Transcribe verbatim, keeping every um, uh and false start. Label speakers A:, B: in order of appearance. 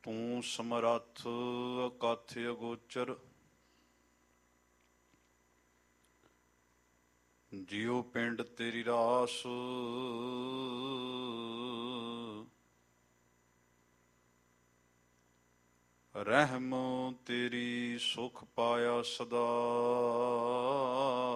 A: ਤੂੰ ਸਮਰੱਥ ਅਕਥ ਅਗੋਚਰ, ਜਿਉ ਪਿੰਡ ਤੇਰੀ ਰਾਸ। ਰਹਿਮ ਤੇਰੀ ਸੁਖ ਪਾਇਆ ਸਦਾ,